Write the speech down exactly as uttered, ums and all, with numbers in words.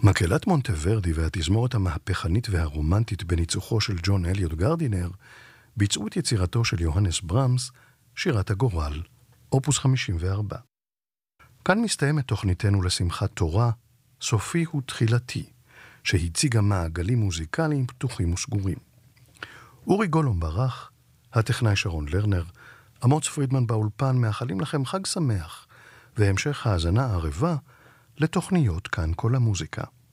מקהלת מונטוורדי והתזמורת המהפכנית והרומנטית בניצוחו של ג'ון אליוט גרדינר ביצעו את יצירתו של יוהנס ברמס, שירת הגורל, אופוס חמישים וארבע. כאן מסתיימת תוכניתנו לשמחת תורה, סופי הוא תחילתי, שהציגה מעגלים מוזיקליים פתוחים וסגורים. אורי גולום ברח, הטכנאי שרון לרנר, אמוץ פרידמן באולפן מאחלים לכם חג שמח, והמשך האזנה ערבה לתוכניות כאן כל המוזיקה.